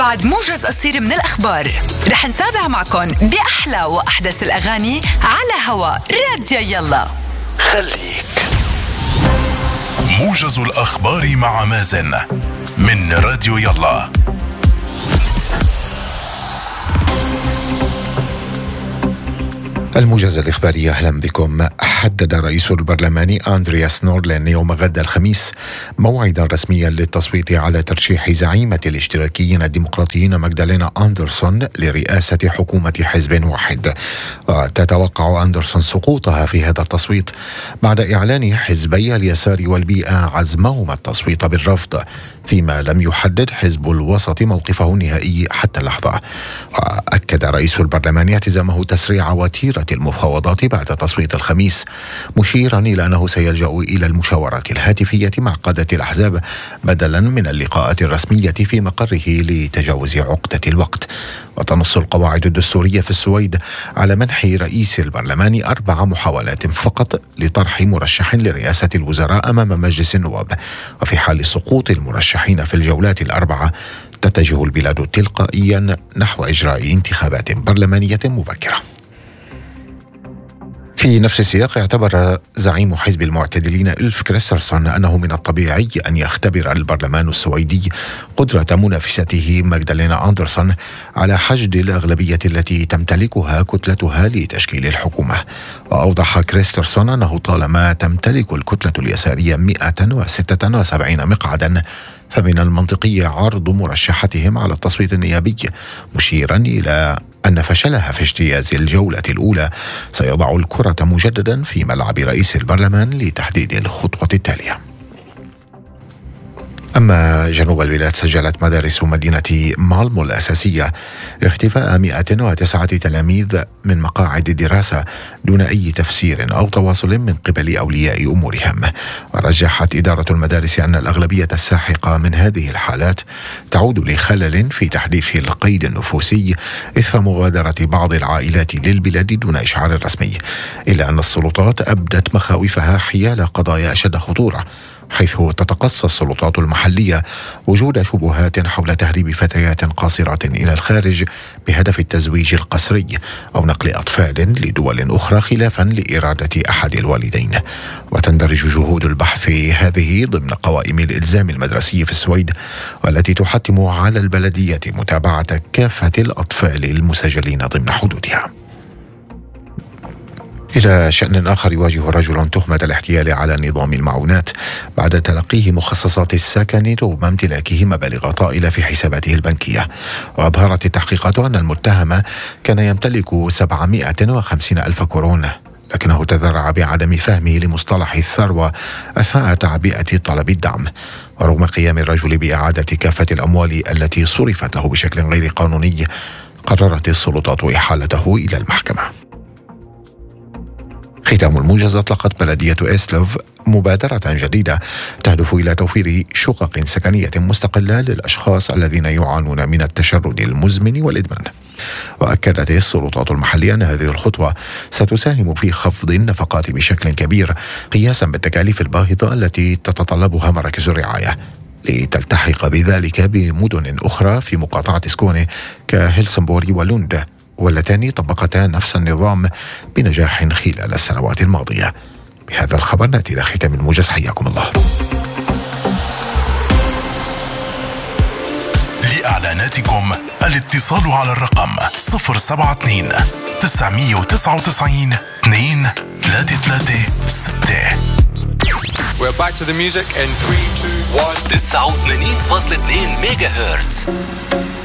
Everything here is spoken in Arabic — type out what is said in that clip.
بعد موجز قصير من الأخبار رح نتابع معكم بأحلى وأحدث الأغاني على هواء راديو يلا. خليك موجز الأخبار مع مازن من راديو يلا. الموجز الإخباري أهلا بكم. حدد رئيس البرلمان أندرياس نورلين يوم غد الخميس موعدا رسميا للتصويت على ترشيح زعيمة الاشتراكيين الديمقراطيين ماغدالينا أندرسون لرئاسة حكومة حزب واحد. وتتوقع أندرسون سقوطها في هذا التصويت بعد إعلان حزبي اليسار والبيئة عزمهما التصويت بالرفض، فيما لم يحدد حزب الوسط موقفه النهائي حتى اللحظة. وأكد رئيس البرلمان اعتزامه تسريع وتيرة المفاوضات بعد تصويت الخميس، مشيرا إلى أنه سيلجأ إلى المشاورات الهاتفية مع قادة الأحزاب بدلا من اللقاءات الرسمية في مقره لتجاوز عقدة الوقت. وتنص القواعد الدستورية في السويد على منح رئيس البرلمان 4 محاولات فقط لطرح مرشح لرئاسة الوزراء أمام مجلس النواب، وفي حال سقوط المرشحين في الجولات ال4 تتجه البلاد تلقائيا نحو إجراء انتخابات برلمانية مبكرة. في نفس السياق اعتبر زعيم حزب المعتدلين إلف كريسترسون أنه من الطبيعي أن يختبر البرلمان السويدي قدرة منافسته ماغدالينا أندرسون على حشد الأغلبية التي تمتلكها كتلتها لتشكيل الحكومة. وأوضح كريسترسون أنه طالما تمتلك الكتلة اليسارية 176 مقعدا فمن المنطقي عرض مرشحتهم على التصويت النيابي، مشيرا إلى أن فشلها في اجتياز الجولة الأولى سيضع الكرة مجددا في ملعب رئيس البرلمان لتحديد الخطوة التالية. أما جنوب البلاد سجلت مدارس مدينة مالمو الأساسية اختفاء 109 تلاميذ من مقاعد الدراسة دون أي تفسير أو تواصل من قبل أولياء أمورهم. ورجحت إدارة المدارس أن الأغلبية الساحقة من هذه الحالات تعود لخلل في تحديث القيد النفوسي إثر مغادرة بعض العائلات للبلاد دون إشعار رسمي، إلا أن السلطات أبدت مخاوفها حيال قضايا أشد خطورة، حيث تتقصى السلطات المحلية وجود شبهات حول تهريب فتيات قاصرات إلى الخارج بهدف التزويج القسري أو نقل أطفال لدول أخرى خلافا لإرادة أحد الوالدين. وتندرج جهود البحث هذه ضمن قوائم الإلزام المدرسي في السويد، والتي تحتم على البلدية متابعة كافة الأطفال المسجلين ضمن حدودها. إلى شأن آخر، يواجه رجل تهمة الاحتيال على نظام المعونات بعد تلقيه مخصصات السكن رغم امتلاكه مبالغ طائلة في حساباته البنكية. وأظهرت التحقيقات أن المتهم كان يمتلك 750 ألف كورونا، لكنه تذرع بعدم فهمه لمصطلح الثروة أثناء تعبئة طلب الدعم. ورغم قيام الرجل بإعادة كافة الأموال التي صرفت له بشكل غير قانوني، قررت السلطات إحالته إلى المحكمة. ختام الموجز. أطلقت بلدية إسلوف مبادرة جديدة تهدف إلى توفير شقق سكنية مستقلة للأشخاص الذين يعانون من التشرد المزمن والإدمان. وأكدت السلطات المحلية أن هذه الخطوة ستساهم في خفض النفقات بشكل كبير قياسا بالتكاليف الباهظة التي تتطلبها مراكز الرعاية، لتلتحق بذلك بمدن أخرى في مقاطعة سكوني كهيلسنبورغ ولوند، واللتان طبقتا نفس النظام بنجاح خلال السنوات الماضية. بهذا الخبر نأتي إلى ختام الموجز. حياكم الله. لإعلاناتكم الاتصال على الرقم 072 999 2336. We're back to the music in 3, 2, 1. 89.2 ميجا هرتز.